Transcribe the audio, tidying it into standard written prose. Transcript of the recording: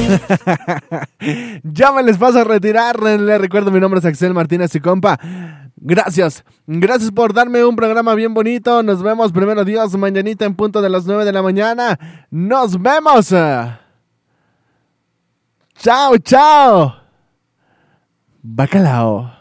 Ya me les paso a retirar. Les recuerdo, mi nombre es Axel Martínez y compa. Gracias por darme un programa bien bonito. Nos vemos, primero Dios, mañanita en punto de las 9 de la mañana. Nos vemos. Chao. Bacalao.